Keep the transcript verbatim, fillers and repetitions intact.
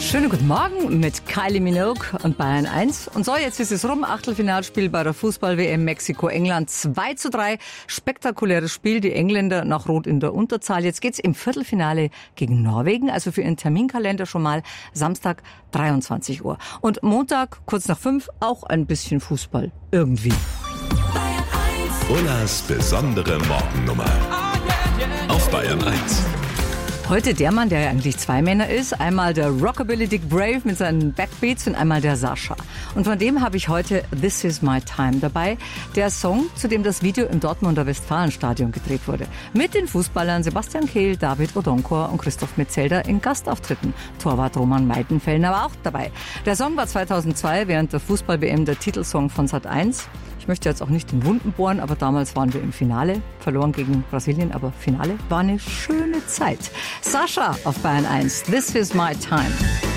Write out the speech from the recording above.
Schönen guten Morgen mit Kylie Minogue und Bayern eins. Und so, jetzt ist es rum. Achtelfinalspiel bei der Fußball-W M Mexiko-England zwei zu drei. Spektakuläres Spiel. Die Engländer nach Rot in der Unterzahl. Jetzt geht's im Viertelfinale gegen Norwegen. Also für Ihren Terminkalender schon mal Samstag dreiundzwanzig Uhr. Und Montag kurz nach fünf auch ein bisschen Fußball. Irgendwie. Ullas besondere Morgennummer auf Bayern eins. Heute der Mann, der ja eigentlich zwei Männer ist. Einmal der Rockabilly Dick Brave mit seinen Backbeats und einmal der Sascha. Und von dem habe ich heute This Is My Time dabei. Der Song, zu dem das Video im Dortmunder Westfalenstadion gedreht wurde. Mit den Fußballern Sebastian Kehl, David Odonkor und Christoph Metzelder in Gastauftritten. Torwart Roman Weidenfellner war auch dabei. Der Song war zweitausendzwei während der Fußball-W M der Titelsong von Sat eins. Ich möchte jetzt auch nicht in Wunden bohren, aber damals waren wir im Finale, verloren gegen Brasilien, aber Finale war eine schöne Zeit. Sascha auf Bayern eins, This Is My Time.